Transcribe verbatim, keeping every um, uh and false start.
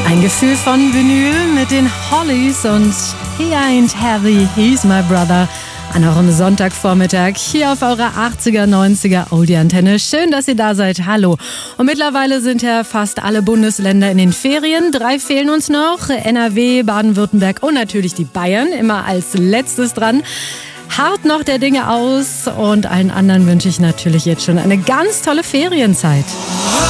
Ein Gefühl von Vinyl mit den Hollies und He Ain't Heavy, He's My Brother. An eurem Sonntagvormittag hier auf eurer achtziger, neunziger Oldie-Antenne. Schön, dass ihr da seid. Hallo. Und mittlerweile sind ja fast alle Bundesländer in den Ferien. Drei fehlen uns noch. N R W, Baden-Württemberg und natürlich die Bayern. Immer als letztes dran. Hart noch der Dinge aus und allen anderen wünsche ich natürlich jetzt schon eine ganz tolle Ferienzeit.